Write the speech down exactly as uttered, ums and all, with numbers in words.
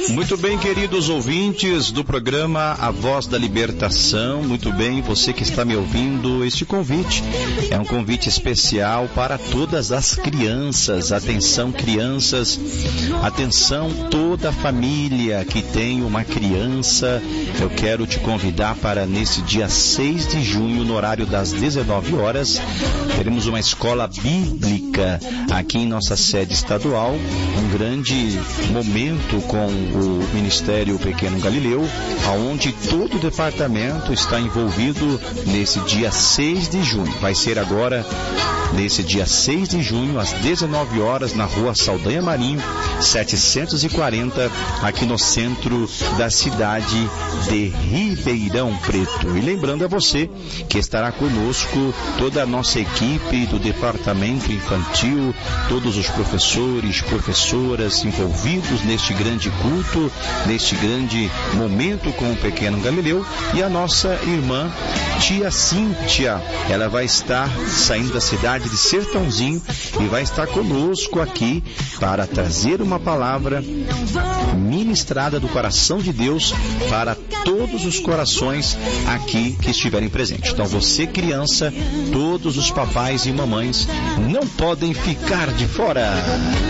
Muito bem, queridos ouvintes do programa A Voz da Libertação, muito bem, você que está me ouvindo, este convite é um convite especial para todas as crianças. Atenção, crianças, atenção, toda a família que tem uma criança, eu quero te convidar para nesse dia seis de junho, no horário das dezenove horas, teremos uma escola bíblica aqui em nossa sede estadual, um grande momento com o Ministério Pequeno Galileu, aonde todo o departamento está envolvido nesse dia seis de junho. Vai ser agora nesse dia seis de junho, às dezenove horas, na rua Saldanha Marinho, setecentos e quarenta, aqui no centro da cidade de Ribeirão Preto. E lembrando a você que estará conosco toda a nossa equipe do departamento infantil, todos os professores, professoras envolvidos neste grande culto, neste grande momento com o Pequeno Galileu, e a nossa irmã tia Cíntia, ela vai estar saindo da cidade de Sertãozinho e vai estar conosco aqui para trazer uma palavra ministrada do coração de Deus para todos os corações aqui que estiverem presentes. Então você, criança, todos os papais e mamães não podem ficar de fora.